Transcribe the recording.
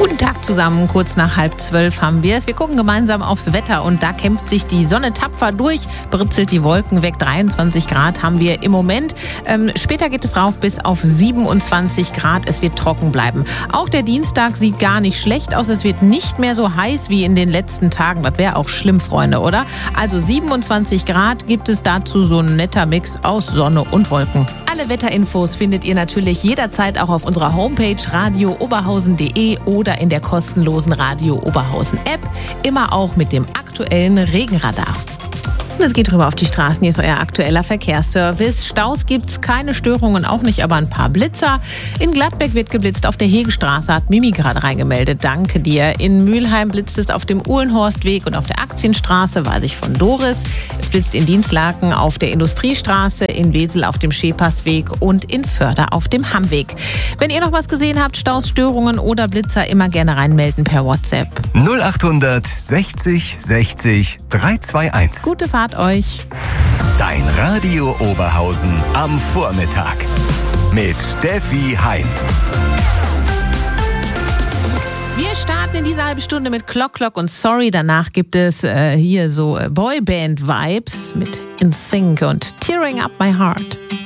Guten Tag zusammen, kurz nach 11:30 haben wir es. Wir gucken gemeinsam aufs Wetter und da kämpft sich die Sonne tapfer durch, britzelt die Wolken weg. 23 Grad haben wir im Moment. Später geht es rauf bis auf 27 Grad. Es wird trocken bleiben. Auch der Dienstag sieht gar nicht schlecht aus. Es wird nicht mehr so heiß wie in den letzten Tagen. Das wäre auch schlimm, Freunde, oder? Also 27 Grad gibt es dazu so ein netter Mix aus Sonne und Wolken. Alle Wetterinfos findet ihr natürlich jederzeit auch auf unserer Homepage radiooberhausen.de oder in der kostenlosen Radio Oberhausen App, immer auch mit dem aktuellen Regenradar. Und es geht rüber auf die Straßen. Hier ist euer aktueller Verkehrsservice. Staus gibt's, keine Störungen, auch nicht, aber ein paar Blitzer. In Gladbeck wird geblitzt. Auf der Hegestraße hat Mimi gerade reingemeldet. Danke dir. In Mülheim blitzt es auf dem Uhlenhorstweg und auf der Aktienstraße, weiß ich von Doris. Es blitzt in Dienstlaken auf der Industriestraße, in Wesel auf dem Schäpersweg und in Förder auf dem Hammweg. Wenn ihr noch was gesehen habt, Staus, Störungen oder Blitzer, immer gerne reinmelden per WhatsApp. 0800 60 60 321. Gute Fahrt euch. Dein Radio Oberhausen am Vormittag mit Steffi Heim. Wir starten in dieser halben Stunde mit Clock Clock und Sorry. Danach gibt es hier so Boyband-Vibes mit NSYNC und Tearing Up My Heart.